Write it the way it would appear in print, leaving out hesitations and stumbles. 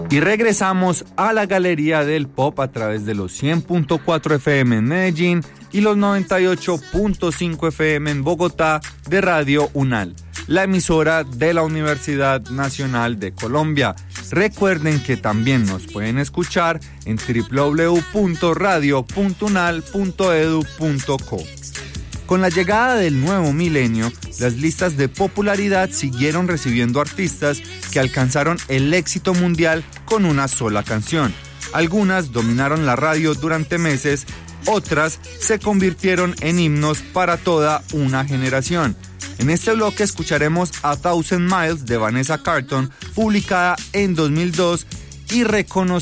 Y regresamos a la Galería del Pop a través de los 100.4 FM en Medellín y los 98.5 FM en Bogotá de Radio UNAL, la emisora de la Universidad Nacional de Colombia. Recuerden que también nos pueden escuchar en www.radio.unal.edu.co. Con la llegada del nuevo milenio, las listas de popularidad siguieron recibiendo artistas que alcanzaron el éxito mundial con una sola canción. Algunas dominaron la radio durante meses, otras se convirtieron en himnos para toda una generación. En este bloque escucharemos A Thousand Miles de Vanessa Carlton, publicada en 2002 y reconocida